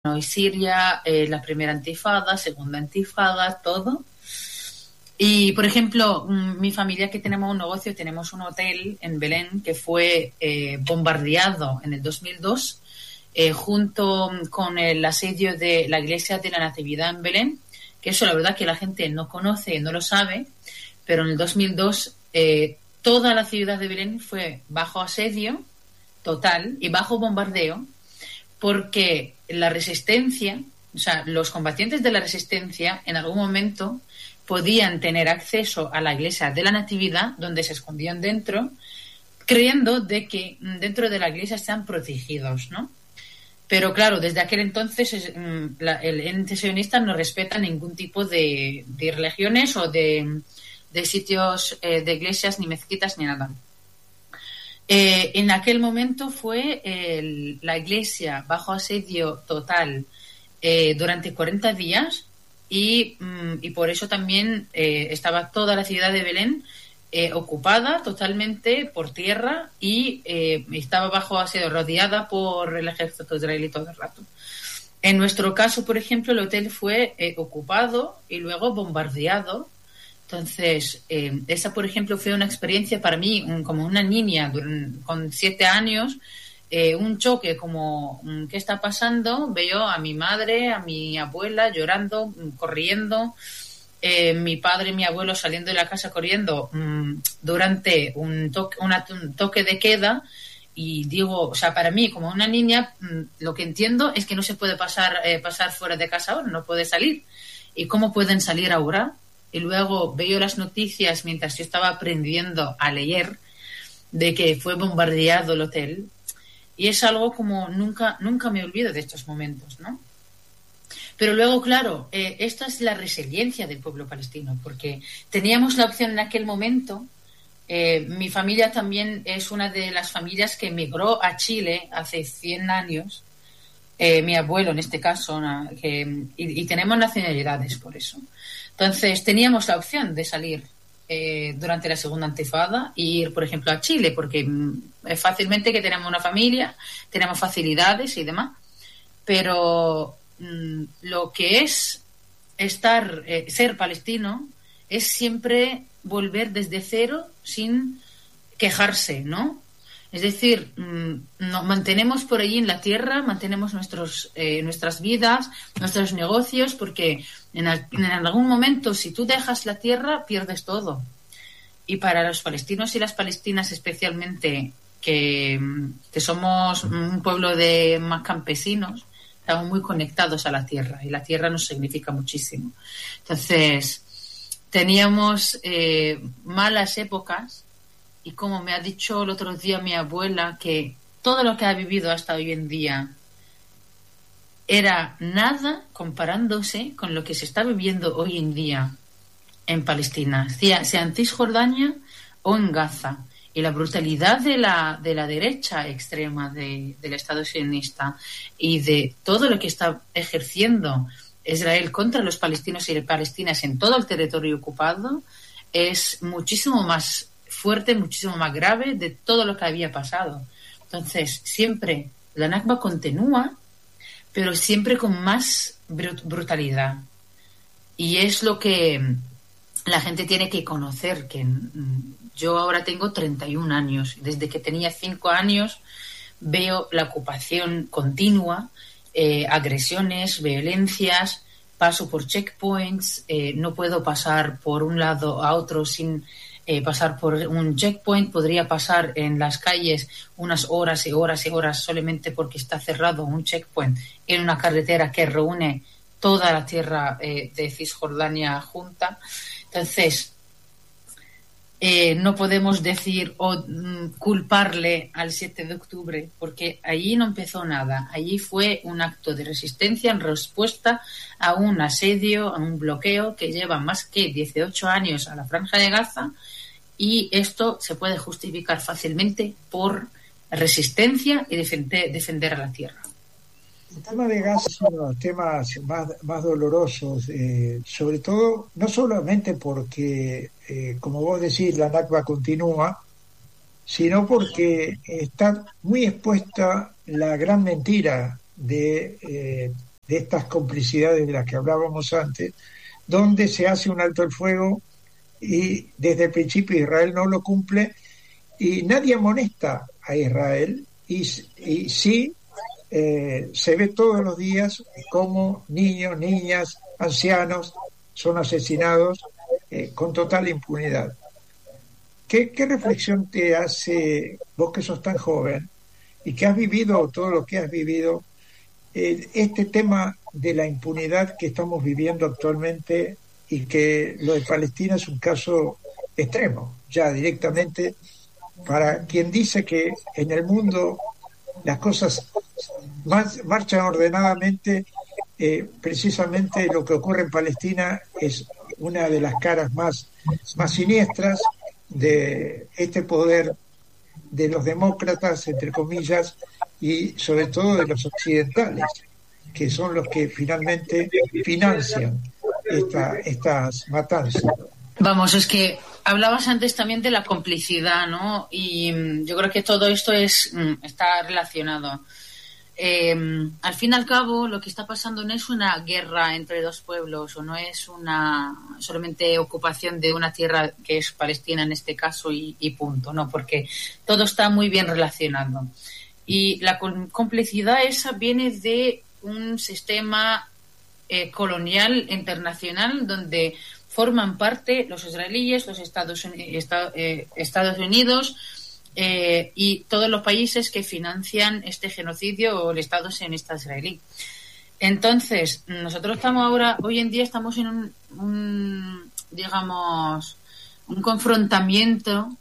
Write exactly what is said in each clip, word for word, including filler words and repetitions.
y Siria, eh, la primera intifada, segunda intifada, todo. Y, por ejemplo, mi familia, que tenemos un negocio, tenemos un hotel en Belén que fue eh, bombardeado en el dos mil dos eh, junto con el asedio de la Iglesia de la Natividad en Belén, que eso la verdad que la gente no conoce, no lo sabe, pero en el dos mil dos eh, toda la ciudad de Belén fue bajo asedio total y bajo bombardeo, porque la resistencia, o sea, los combatientes de la resistencia en algún momento podían tener acceso a la iglesia de la Natividad, donde se escondían dentro, creyendo de que dentro de la iglesia están protegidos, ¿no? Pero claro, desde aquel entonces es, la, el ente sionista no respeta ningún tipo de, de religiones o de, de sitios eh, de iglesias, ni mezquitas, ni nada. Eh, en aquel momento fue el, la iglesia bajo asedio total eh, durante cuarenta días. Y, y por eso también eh, estaba toda la ciudad de Belén eh, ocupada totalmente por tierra y eh, estaba bajo asedio, rodeada por el ejército israelí todo el rato. En nuestro caso, por ejemplo, el hotel fue eh, ocupado y luego bombardeado. Entonces, eh, esa, por ejemplo, fue una experiencia para mí, un, como una niña con siete años, Eh, un choque como ¿qué está pasando? Veo a mi madre, a mi abuela llorando, corriendo, eh, mi padre y mi abuelo saliendo de la casa corriendo mmm, durante un toque, una, un toque de queda. Y digo, o sea, para mí como una niña mmm, lo que entiendo es que no se puede pasar, eh, pasar fuera de casa ahora, no puede salir. ¿Y cómo pueden salir ahora? Y luego veo las noticias mientras yo estaba aprendiendo a leer de que fue bombardeado el hotel. Y es algo como nunca, nunca me olvido de estos momentos, ¿no? Pero luego, claro, eh, esta es la resiliencia del pueblo palestino, porque teníamos la opción en aquel momento. Eh, mi familia también es una de las familias que emigró a Chile hace cien años, eh, mi abuelo en este caso, una, que, y, y tenemos nacionalidades por eso. Entonces, teníamos la opción de salir Eh, durante la segunda intifada e ir, por ejemplo, a Chile, porque mm, es fácilmente que tenemos una familia, tenemos facilidades y demás, pero mm, lo que es estar, eh, ser palestino es siempre volver desde cero sin quejarse, ¿no? Es decir, mmm, nos mantenemos por allí en la tierra, mantenemos nuestros, eh, nuestras vidas, nuestros negocios, porque en, al, en algún momento, si tú dejas la tierra, pierdes todo. Y para los palestinos y las palestinas especialmente, que, que somos un pueblo de más campesinos, estamos muy conectados a la tierra, y la tierra nos significa muchísimo. Entonces, teníamos eh, malas épocas. Y como me ha dicho el otro día mi abuela, que todo lo que ha vivido hasta hoy en día era nada comparándose con lo que se está viviendo hoy en día en Palestina, sea, sea en Cisjordania o en Gaza. Y la brutalidad de la, de la derecha extrema de, del Estado sionista y de todo lo que está ejerciendo Israel contra los palestinos y las palestinas en todo el territorio ocupado es muchísimo más fuerte, muchísimo más grave de todo lo que había pasado. Entonces, siempre la Nakba continúa, pero siempre con más brut- brutalidad. Y es lo que la gente tiene que conocer, que mm, yo ahora tengo treinta y un años. Desde que tenía cinco años veo la ocupación continua, eh, agresiones, violencias, paso por checkpoints, eh, no puedo pasar por un lado a otro sin Eh, pasar por un checkpoint, podría pasar en las calles unas horas y horas y horas solamente porque está cerrado un checkpoint en una carretera que reúne toda la tierra eh, de Cisjordania junta. Entonces, eh, no podemos decir o mm, culparle al siete de octubre, porque allí no empezó nada. Allí fue un acto de resistencia en respuesta a un asedio, a un bloqueo que lleva más que dieciocho años a la Franja de Gaza, y esto se puede justificar fácilmente por resistencia y defender, defender a la tierra. El tema de Gaza es uno de los temas más, más dolorosos, eh, sobre todo, no solamente porque, eh, como vos decís, la Nakba continúa, sino porque está muy expuesta la gran mentira de eh, de estas complicidades de las que hablábamos antes, donde se hace un alto el fuego y desde el principio Israel no lo cumple y nadie amonesta a Israel y, y sí eh, se ve todos los días cómo niños, niñas, ancianos son asesinados eh, con total impunidad. ¿Qué, ¿Qué reflexión te hace vos que sos tan joven y que has vivido todo lo que has vivido, eh, este tema de la impunidad que estamos viviendo actualmente y que lo de Palestina es un caso extremo, ya directamente, para quien dice que en el mundo las cosas más, marchan ordenadamente, eh, precisamente lo que ocurre en Palestina es una de las caras más, más siniestras de este poder de los demócratas, entre comillas, y sobre todo de los occidentales, que son los que finalmente financian esta, estas matanzas. Vamos, es que hablabas antes también de la complicidad, ¿no? Y mm, yo creo que todo esto es mm, está relacionado. Eh, al fin y al cabo, lo que está pasando no es una guerra entre dos pueblos o no es una solamente ocupación de una tierra que es Palestina en este caso y, y punto, no, porque todo está muy bien relacionado. Y la complicidad esa viene de un sistema eh, colonial internacional donde forman parte los israelíes, los Estados, Estados, eh, Estados Unidos eh, y todos los países que financian este genocidio o el Estado sionista israelí. Entonces, nosotros estamos ahora, hoy en día estamos en un, un digamos, un confrontamiento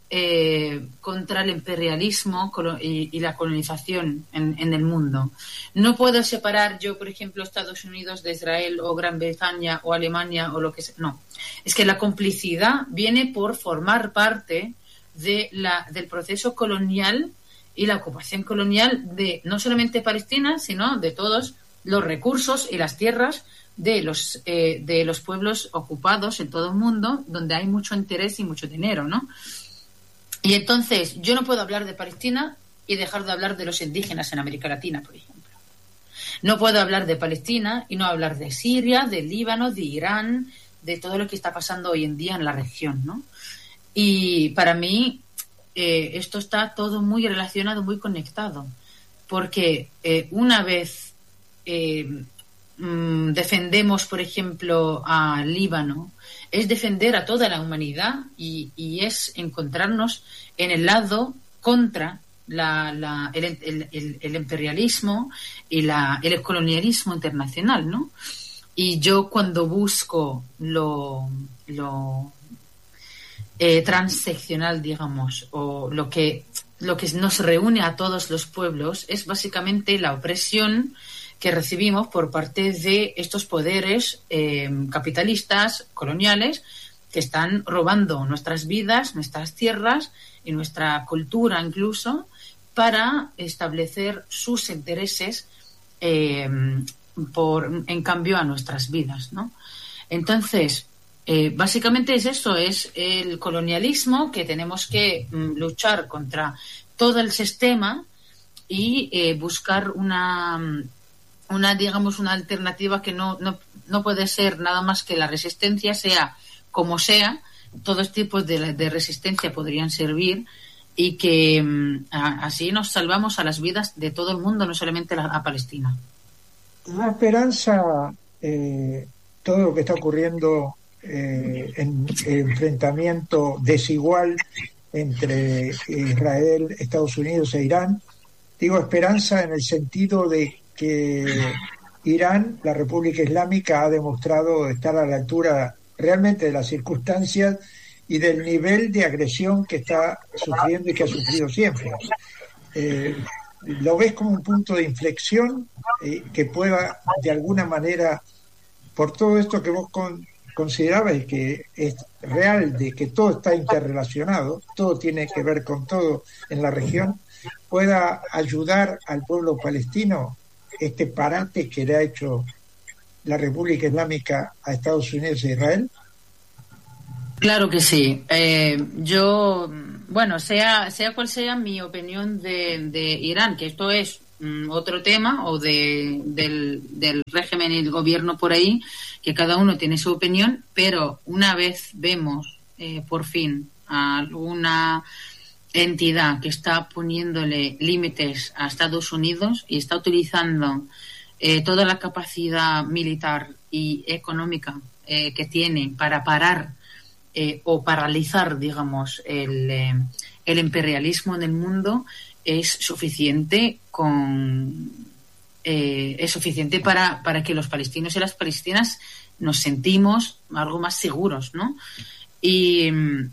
eh, contra el imperialismo y, y la colonización en, en el mundo. No puedo separar yo, por ejemplo, Estados Unidos de Israel o Gran Bretaña o Alemania o lo que sea. No, es que la complicidad viene por formar parte de la, del proceso colonial y la ocupación colonial de no solamente Palestina, sino de todos los recursos y las tierras de los eh, de los pueblos ocupados en todo el mundo, donde hay mucho interés y mucho dinero, ¿no? Y entonces yo no puedo hablar de Palestina y dejar de hablar de los indígenas en América Latina, por ejemplo. No puedo hablar de Palestina y no hablar de Siria, de Líbano, de Irán, de todo lo que está pasando hoy en día en la región, ¿no? Y para mí eh, esto está todo muy relacionado, muy conectado, porque eh, una vez eh, mmm, defendemos, por ejemplo, a Líbano, es defender a toda la humanidad y, y es encontrarnos en el lado contra la, la, el, el, el, el imperialismo y la, el colonialismo internacional, ¿no? Y yo cuando busco lo... lo Eh, transeccional, digamos, o lo que lo que nos reúne a todos los pueblos es básicamente la opresión que recibimos por parte de estos poderes eh, capitalistas, coloniales, que están robando nuestras vidas, nuestras tierras y nuestra cultura incluso, para establecer sus intereses eh, por, en cambio a nuestras vidas, ¿no? Entonces, Eh, básicamente es eso, es el colonialismo, que tenemos que mm, luchar contra todo el sistema y eh, buscar una, una, digamos, una alternativa que no, no, no puede ser nada más que la resistencia, sea como sea, todos tipos de, de resistencia podrían servir y que mm, a, así nos salvamos a las vidas de todo el mundo, no solamente a, a Palestina. La esperanza, eh, todo lo que está ocurriendo Eh, en el enfrentamiento desigual entre Israel, Estados Unidos e Irán. Digo esperanza en el sentido de que Irán, la República Islámica, ha demostrado estar a la altura realmente de las circunstancias y del nivel de agresión que está sufriendo y que ha sufrido siempre. Eh, ¿Lo ves como un punto de inflexión eh, que pueda de alguna manera, por todo esto que vos con considerabais que es real, de que todo está interrelacionado, todo tiene que ver con todo en la región, pueda ayudar al pueblo palestino este parate que le ha hecho la República Islámica a Estados Unidos e Israel? Claro que sí. Eh, yo, bueno, sea sea cual sea mi opinión de, de Irán, que esto es mm, otro tema, o de, del, del régimen y el gobierno por ahí, que cada uno tiene su opinión, pero una vez vemos eh, por fin a alguna entidad que está poniéndole límites a Estados Unidos y está utilizando eh, toda la capacidad militar y económica eh, que tiene para parar eh, o paralizar, digamos, el, eh, el imperialismo en el mundo, es suficiente con eh, es suficiente para, para que los palestinos y las palestinas nos sentimos algo más seguros, ¿no? Y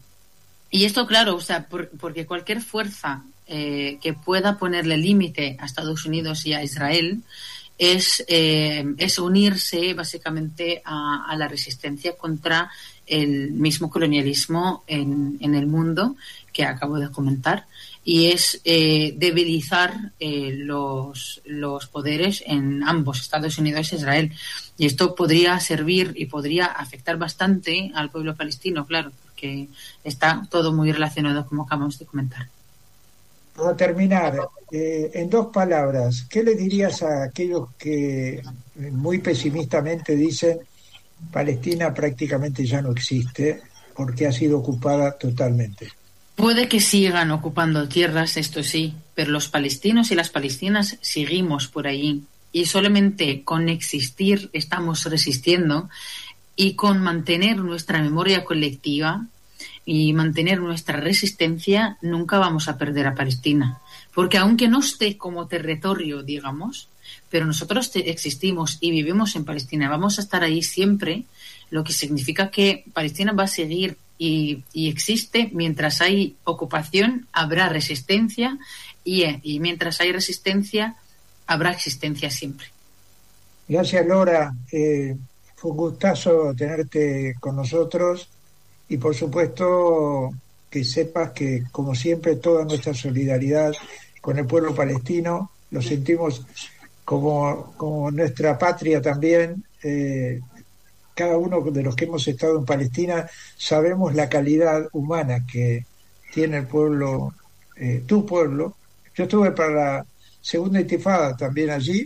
Y esto, claro, o sea, por, porque cualquier fuerza eh, que pueda ponerle límite a Estados Unidos y a Israel es, eh, es unirse básicamente a, a la resistencia contra el mismo colonialismo en, en el mundo que acabo de comentar, y es eh, debilitar eh, los, los poderes en ambos, Estados Unidos e Israel. Y esto podría servir y podría afectar bastante al pueblo palestino, claro, que está todo muy relacionado, como acabamos de comentar. Para terminar, eh, en dos palabras, ¿qué le dirías a aquellos que muy pesimistamente dicen Palestina prácticamente ya no existe porque ha sido ocupada totalmente? Puede que sigan ocupando tierras, esto sí, pero los palestinos y las palestinas seguimos por allí, y solamente con existir estamos resistiendo, y con mantener nuestra memoria colectiva y mantener nuestra resistencia nunca vamos a perder a Palestina, porque aunque no esté como territorio, digamos, pero nosotros te- existimos y vivimos en Palestina, vamos a estar ahí siempre, lo que significa que Palestina va a seguir y, y existe. Mientras hay ocupación habrá resistencia, y, y mientras hay resistencia habrá existencia siempre. Gracias, Laura. Eh, fue un gustazo tenerte con nosotros y, por supuesto, que sepas que, como siempre, toda nuestra solidaridad con el pueblo palestino, lo sentimos como, como nuestra patria también. Eh, cada uno de los que hemos estado en Palestina sabemos la calidad humana que tiene el pueblo, eh, tu pueblo. Yo estuve para la segunda intifada también allí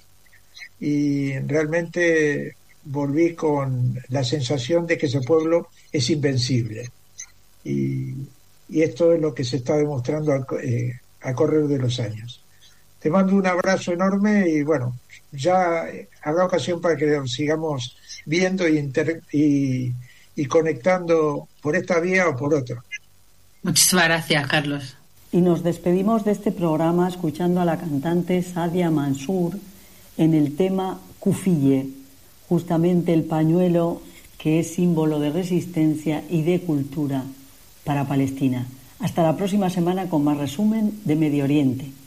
y realmente volví con la sensación de que ese pueblo es invencible. Y, y esto es lo que se está demostrando al, eh, al correr de los años. Te mando un abrazo enorme y bueno, ya habrá ocasión para que nos sigamos viendo y, inter, y, y conectando por esta vía o por otra. Muchísimas gracias, Carlos. Y nos despedimos de este programa escuchando a la cantante Sadia Mansour en el tema Kufiyeh, justamente el pañuelo que es símbolo de resistencia y de cultura para Palestina. Hasta la próxima semana con más resumen de Medio Oriente.